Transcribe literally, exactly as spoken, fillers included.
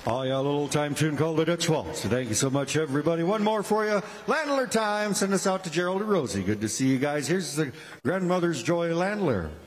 Oh, yeah, a little time tune called the Dutch Waltz. So thank you so much, everybody. One more for you. Landler time. Send us out to Gerald and Rosie. Good to see you guys. Here's the Grandmother's Joy Landler.